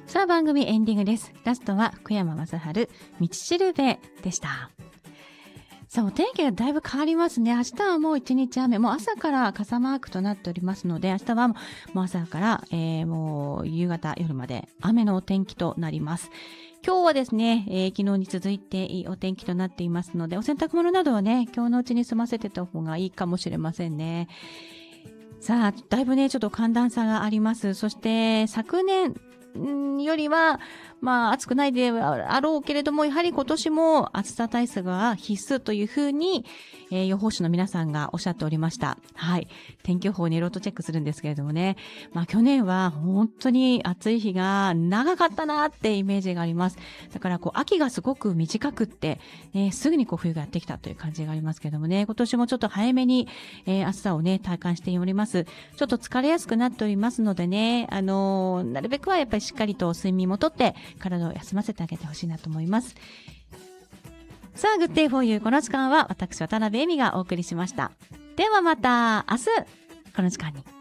さあ番組エンディングです。ラストは福山雅治道しるべでした。さあお天気がだいぶ変わりますね。明日はもう一日雨、もう朝から傘マークとなっておりますので、明日はもう朝から、もう夕方夜まで雨のお天気となります。今日はですね、昨日に続いていいお天気となっていますので、お洗濯物などはね、今日のうちに済ませてた方がいいかもしれませんね。さあ、だいぶね、ちょっと寒暖差があります。そして昨年よりは、暑くないであろうけれども、やはり今年も暑さ対策が必須というふうに、予報士の皆さんがおっしゃっておりました。はい。天気予報にいろいろとチェックするんですけれどもね。去年は本当に暑い日が長かったなってイメージがあります。だから秋がすごく短くって、すぐに冬がやってきたという感じがありますけれどもね。今年もちょっと早めに、暑さをね、体感しております。ちょっと疲れやすくなっておりますのでね、なるべくはやっぱりしっかりと睡眠もとって体を休ませてあげてほしいなと思います。さあ、Good Day for You。この時間は私、渡辺恵美がお送りしました。ではまた明日、この時間に。